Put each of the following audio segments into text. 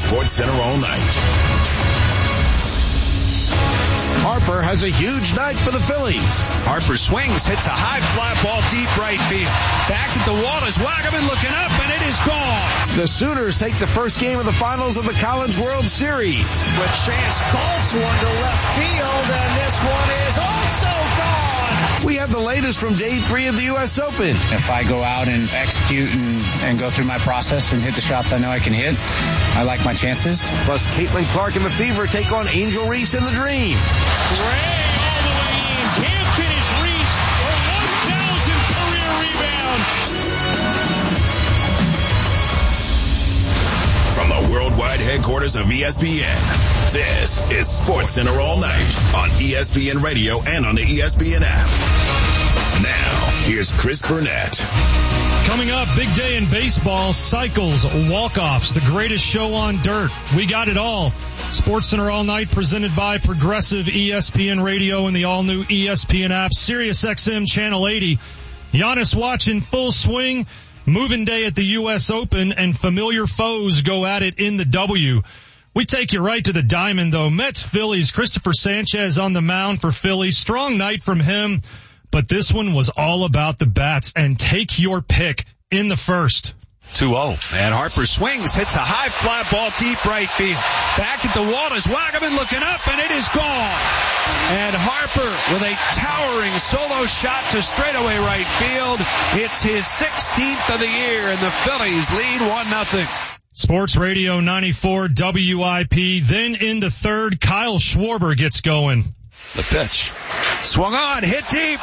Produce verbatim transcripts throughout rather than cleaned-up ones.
Sports Center all night. Harper has a huge night for the Phillies. Harper swings, hits a high fly ball deep right field. Back at the wall is Wagaman looking up, and it is gone. The Sooners take the first game of the finals of the College World Series. With chance, calls one to left field, and this one is also gone. We have the latest from day three of the U S Open. If I go out and execute and, and go through my process and hit the shots I know I can hit, I like my chances. Plus, Caitlin Clark and the Fever take on Angel Reese and the Dream. Gray all the way in. Can't finish Reese for one thousandth career rebound. From the worldwide headquarters of E S P N, this is Sports Center all night on E S P N Radio and on the E S P N app. Now, here's Chris Burnett. Coming up, big day in baseball, cycles, walk-offs, the greatest show on dirt. We got it all. Sports Center all night presented by Progressive E S P N Radio and the all-new E S P N app, Sirius X M Channel eighty. Giannis watch in full swing. Moving day at the U S Open, and familiar foes go at it in the W. We take you right to the diamond, though. Mets Phillies, Christopher Sanchez on the mound for Phillies. Strong night from him, but this one was all about the bats, and take your pick in the first. two oh. And Harper swings, hits a high fly ball deep right field. Back at the wall is Wagaman looking up, and it is gone. And Harper with a towering solo shot to straightaway right field. It's his sixteenth of the year, and the Phillies lead one nothing. Sports Radio ninety-four W I P. Then in the third, Kyle Schwarber gets going. The pitch. Swung on, hit deep.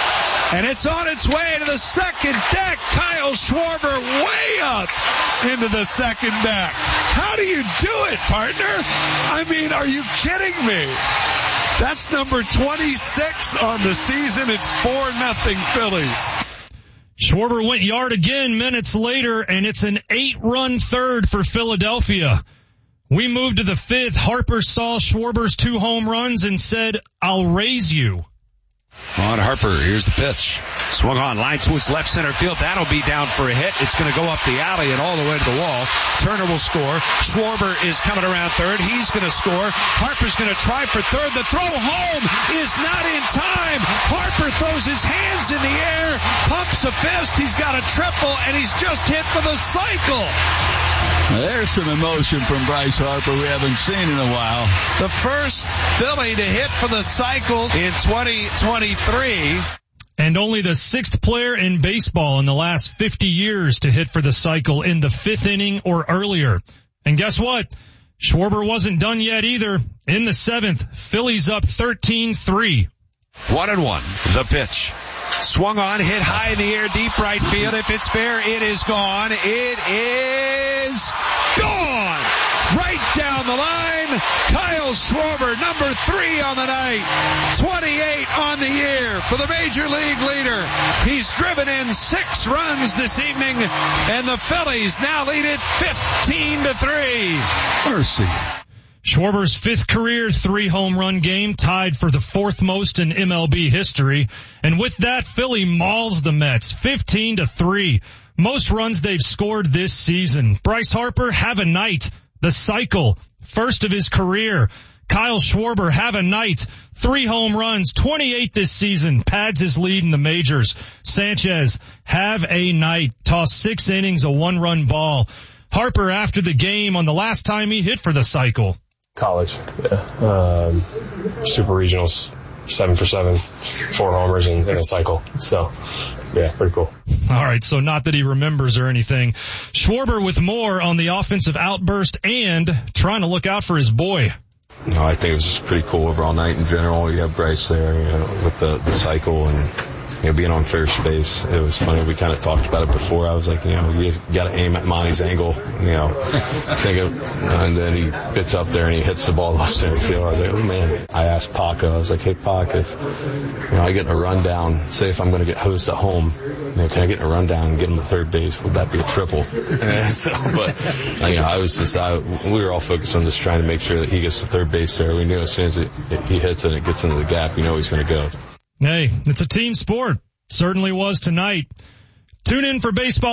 And it's on its way to the second deck. Kyle Schwarber way up into the second deck. How do you do it, partner? I mean, are you kidding me? That's number twenty-six on the season. It's four nothing Phillies. Schwarber went yard again minutes later, and it's an eight-run third for Philadelphia. We moved to the fifth. Harper saw Schwarber's two home runs and said, "I'll raise you." On Harper, here's the pitch. Swung on, line towards left center field. That'll be down for a hit. It's going to go up the alley and all the way to the wall. Turner will score. Schwarber is coming around third. He's going to score. Harper's going to try for third. The throw home is not in time. Harper throws his hands in the air, pumps a fist. He's got a triple, and he's just hit for the cycle. There's some emotion from Bryce Harper we haven't seen in a while. The first Philly to hit for the cycle in twenty twenty-three. And only the sixth player in baseball in the last fifty years to hit for the cycle in the fifth inning or earlier. And guess what? Schwarber wasn't done yet either. In the seventh, Phillies up thirteen three. One and one. The pitch. Swung on, hit high in the air, deep right field. If it's fair, it is gone. It is gone. Right down the line. Kyle Schwarber, number three on the night. twenty-eight on the year for the major league leader. He's driven in six runs this evening, and the Phillies now lead it fifteen to three. Mercy. Schwarber's fifth career three-home run game, tied for the fourth most in M L B history. And with that, Philly mauls the Mets fifteen to three. Most runs they've scored this season. Bryce Harper, have a night. The cycle, first of his career. Kyle Schwarber, have a night. Three home runs, twenty-eight this season, pads his lead in the majors. Sanchez, have a night. Tossed six innings, a one-run ball. Harper, after the game, on the last time he hit for the cycle. College, yeah. Um, super regionals, seven for seven, four homers in, in a cycle. So, yeah, pretty cool. All right, so not that he remembers or anything. Schwarber with more on the offensive outburst and trying to look out for his boy. No, I think it was just pretty cool overall night in general. You have Bryce there, you know, with the, the cycle and, you know, being on first base. It was funny. We kind of talked about it before. I was like, you know, you got to aim at Monty's angle, you know, think of, and then he gets up there and he hits the ball off center field. I was like, oh man. I asked Paco, I was like, hey Pac, if, you know, I get in a rundown, say if I'm going to get hosed at home, you know, can I get in a rundown and get him to third base? Would that be a triple? so, but, you know, I was just, I, we were all focused on just trying to make sure that he gets to third base there. We knew as soon as it, it, he hits it and it gets into the gap, you know he's going to go. Hey, it's a team sport. Certainly was tonight. Tune in for baseball.